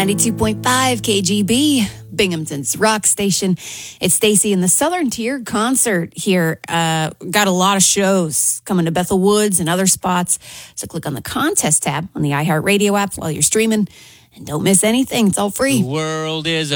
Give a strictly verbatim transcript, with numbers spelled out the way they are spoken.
ninety-two point five K G B, Binghamton's rock station. It's Stacy in the Southern Tier concert here. Uh, got a lot of shows coming to Bethel Woods and other spots. So click on the contest tab on the iHeartRadio app while you're streaming. And don't miss anything. It's all free. The world is